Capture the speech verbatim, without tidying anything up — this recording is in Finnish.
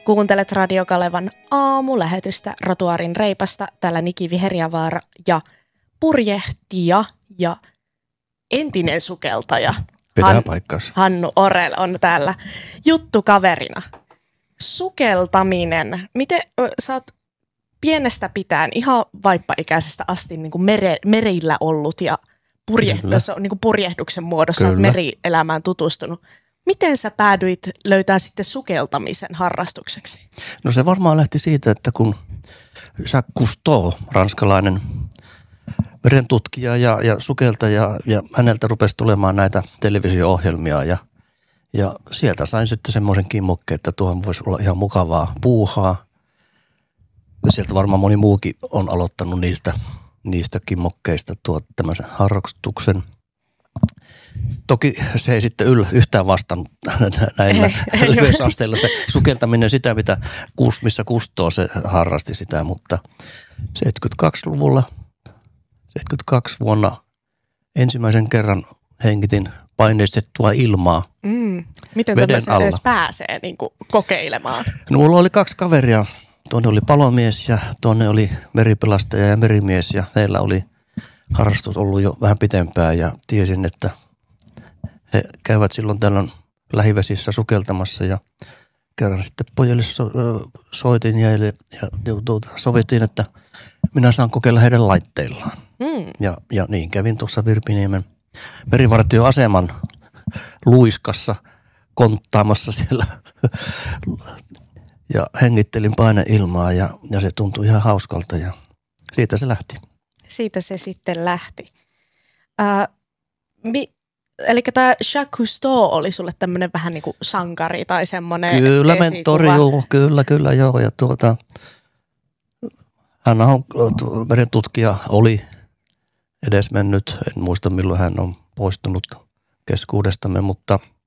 Kuuntelet Radio Kalevan aamulähetystä Rotuaarin reipasta. Täällä Niki Viheriävaara ja purjehtija ja entinen sukeltaja Pitää Han- paikkansa. Hannu Orell on täällä juttukaverina. Sukeltaminen. Miten ö, sä oot pienestä pitäen ihan vaippaikäisestä asti niin kuin mere, merillä ollut ja purje, niin kuin purjehduksen muodossa oot merielämään tutustunut. Miten sä päädyit löytää sitten sukeltamisen harrastukseksi? No se varmaan lähti siitä, että kun Jacques Cousteau, ranskalainen merentutkija ja, ja sukeltaja, ja häneltä rupesi tulemaan näitä televisio-ohjelmia ja, ja sieltä sain sitten semmoisen kimmokkeen, että tuohon voisi olla ihan mukavaa puuhaa. Ja sieltä varmaan moni muukin on aloittanut niistä, niistä kimmokkeista tuo tämmöisen harrastuksen. Toki se ei sitten yllä yhtään vastannut näillä leveysasteilla se sukeltaminen sitä, mitä kus, missä Cousteau se harrasti sitä, mutta seitsemänkymmentäkaksiluvulla, seitsemänkymmentäkaksi vuonna ensimmäisen kerran hengitin paineistettua ilmaa. Mm. Miten tämmöisen edes pääsee niin kuin kokeilemaan? No mulla oli kaksi kaveria. Tuonne oli palomies ja tuonne oli meripelastaja ja merimies ja heillä oli harrastus ollut jo vähän pitempään ja tiesin, että he käyvät silloin tällöin lähivesissä sukeltamassa ja kerran sitten pojille so, soitin ja, ja tuota, sovittiin, että minä saan kokeilla heidän laitteillaan. Mm. Ja, ja niin kävin tuossa Virpiniemen merivartioaseman luiskassa konttaamassa siellä ja hengittelin paineilmaa ja, ja se tuntui ihan hauskalta ja siitä se lähti. Siitä se sitten lähti. Äh, mi- Eli tämä Jacques Cousteau oli sulle tämmöinen vähän niin kuin sankari tai semmoinen Kyllä, mentori, joo, kyllä, kyllä, joo. Ja tuota, hän on merentutkija, oli edesmennyt, en muista milloin hän on poistunut keskuudestamme, mutta